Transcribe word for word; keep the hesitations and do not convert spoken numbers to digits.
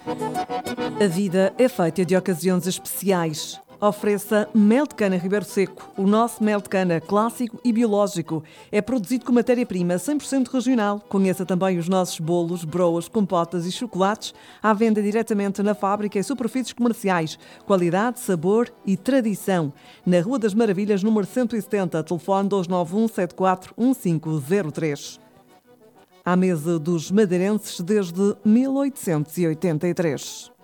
A vida é feita de ocasiões especiais. Ofereça mel de cana Ribeiro Seco. O nosso mel de cana clássico e biológico é produzido com matéria-prima cem por cento regional. Conheça também os nossos bolos, broas, compotas e chocolates à venda diretamente na fábrica e superfícies comerciais. Qualidade, sabor e tradição. Na Rua das Maravilhas, número cento e setenta, telefone dois nove um sete quatro um cinco zero três. À mesa dos madeirenses desde mil oitocentos e oitenta e três.